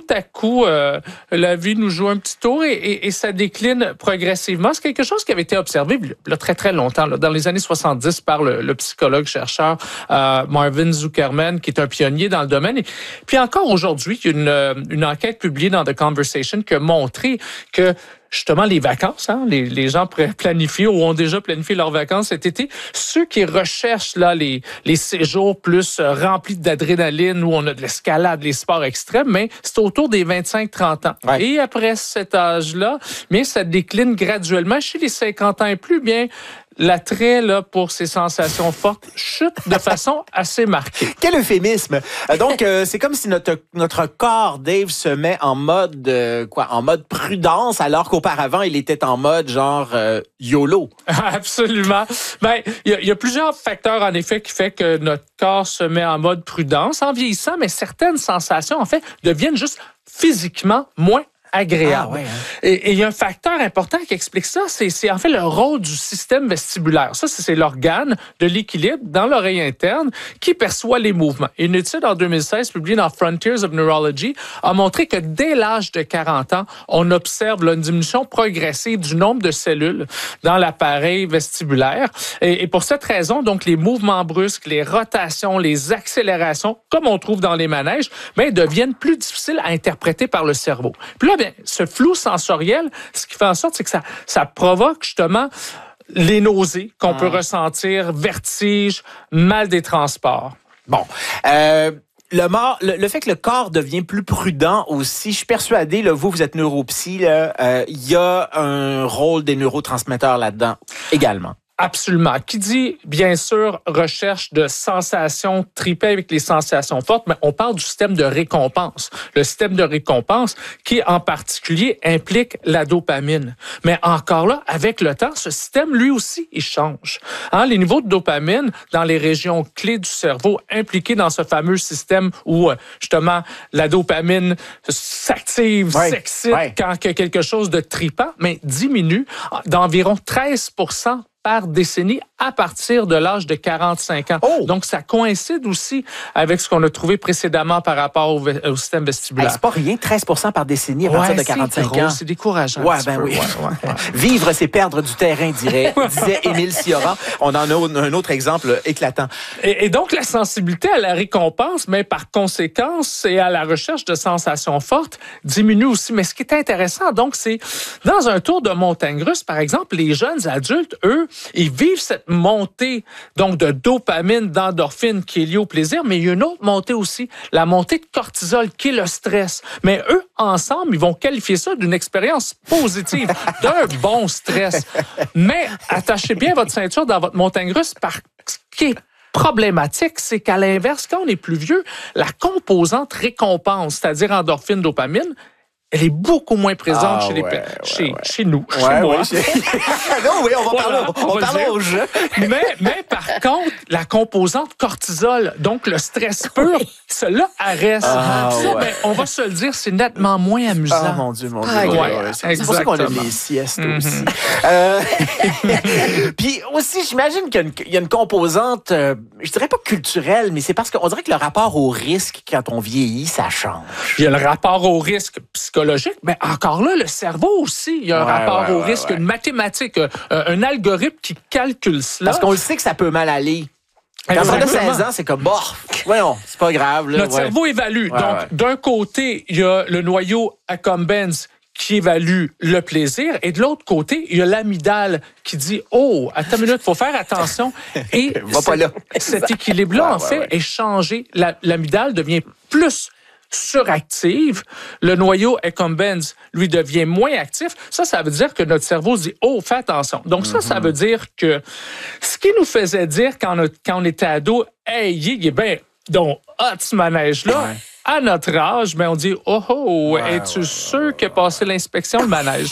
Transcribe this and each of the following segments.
à coup, la vie nous joue un petit tour et ça décline progressivement. C'est quelque chose qui avait été observé là, très, très longtemps, là, dans les années 70 par le psychologue-chercheur Marvin Zuckerman, qui est un pionnier dans le domaine. Et puis encore aujourd'hui, il y a une enquête publiée dans The Conversation qui a montré que justement, les vacances, les gens planifient ou ont déjà planifié leurs vacances cet été. Ceux qui recherchent là les séjours plus remplis d'adrénaline où on a de l'escalade, les sports extrêmes, mais c'est autour des 25-30 ans. Ouais. Et après cet âge-là, bien, ça décline graduellement. Chez les 50 ans et plus, bien, l'attrait là pour ces sensations fortes chute de façon assez marquée. Quel euphémisme! Donc, c'est comme si notre corps, Dave, se met en mode en mode prudence, alors qu'auparavant, il était en mode genre YOLO. Absolument. Ben, il y a plusieurs facteurs, en effet, qui fait que notre corps se met en mode prudence en vieillissant, mais certaines sensations, en fait, deviennent juste physiquement moins agréable. Ah ouais, hein? Et il y a un facteur important qui explique ça, c'est en fait le rôle du système vestibulaire. Ça, c'est l'organe de l'équilibre dans l'oreille interne qui perçoit les mouvements. Une étude en 2016 publiée dans Frontiers of Neurology a montré que dès l'âge de 40 ans, on observe là, une diminution progressive du nombre de cellules dans l'appareil vestibulaire. Et pour cette raison, donc, les mouvements brusques, les rotations, les accélérations, comme on trouve dans les manèges, bien, deviennent plus difficiles à interpréter par le cerveau. Puis là, bien, ce flou sensoriel, ce qui fait en sorte, c'est que ça provoque justement les nausées qu'on peut ressentir, vertige, mal des transports. Bon. Le fait que le corps devient plus prudent aussi, je suis persuadé, là, vous êtes neuropsy, il y a un rôle des neurotransmetteurs là-dedans également. Absolument. Qui dit, bien sûr, recherche de sensations, triper avec les sensations fortes, mais on parle du système de récompense. Le système de récompense qui, en particulier, implique la dopamine. Mais encore là, avec le temps, ce système, lui aussi, il change. Les niveaux de dopamine dans les régions clés du cerveau impliquées dans ce fameux système où, justement, la dopamine s'active, s'excite quand il y a quelque chose de tripant, mais diminue d'environ 13% par décennie à partir de l'âge de 45 ans. Oh! Donc, ça coïncide aussi avec ce qu'on a trouvé précédemment par rapport au système vestibulaire. C'est pas rien, 13% par décennie à partir de 45 ans. C'est décourageant. Ouais, ben oui. Vivre, c'est perdre du terrain, disait Émile Cioran. On en a un autre exemple éclatant. Et donc, la sensibilité à la récompense, mais par conséquence, et à la recherche de sensations fortes, diminue aussi. Mais ce qui est intéressant, donc, c'est dans un tour de montagne russe, par exemple, les jeunes adultes, eux, ils vivent cette montée donc de dopamine, d'endorphine qui est liée au plaisir, mais il y a une autre montée aussi, la montée de cortisol qui est le stress. Mais eux, ensemble, ils vont qualifier ça d'une expérience positive, d'un bon stress. Mais attachez bien votre ceinture dans votre montagne russe parce que problématique, c'est qu'à l'inverse, quand on est plus vieux, la composante récompense, c'est-à-dire endorphine, dopamine, elle est beaucoup moins présente chez nous, chez moi. Non, oui, on va parler aux jeux. Mais par contre, la composante cortisol, donc le stress pur, cela reste. On va se le dire, c'est nettement moins amusant. Ah, mon Dieu. C'est pour ça qu'on aime les siestes aussi. Puis aussi, j'imagine qu'il y a une composante, je dirais pas culturelle, mais c'est parce qu'on dirait que le rapport au risque, quand on vieillit, ça change. Il y a le rapport au risque psychologique, mais encore là, le cerveau aussi, il y a un rapport au risque, une mathématique, un algorithme qui calcule cela. Parce qu'on le sait que ça peut mal aller. Quand on a 16 ans, c'est comme, voyons, c'est pas grave. Là, notre cerveau évalue. Donc, d'un côté, il y a le noyau accumbens qui évalue le plaisir, et de l'autre côté, il y a l'amygdale qui dit « Oh, attends une minute, il faut faire attention. » Et cet équilibre-là, en fait, est changé. L'amygdale devient plus suractive, le noyau accumbens, lui, devient moins actif. Ça veut dire que notre cerveau se dit « Oh, fais attention. » Donc ça veut dire que ce qui nous faisait dire quand on était ado, « Hey, il est bien donc hot ce manège-là. » À notre âge, on dit « Oh, es-tu sûr qu'il a passé l'inspection, le manège? »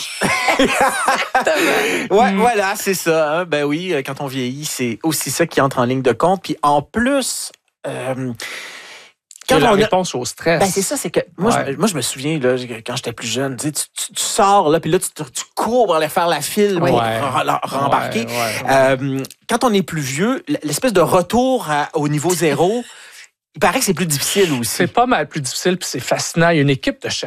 Voilà, c'est ça. Hein? Ben oui, quand on vieillit, c'est aussi ça qui entre en ligne de compte. Puis en plus... Quand la réponse au stress. Ben c'est ça, c'est que moi je me souviens là, quand j'étais plus jeune, tu sors là, puis là tu cours pour aller faire la file pour rembarquer. Quand on est plus vieux, l'espèce de retour au niveau zéro, il paraît que c'est plus difficile aussi. C'est pas mal plus difficile, puis c'est fascinant. Il y a une équipe de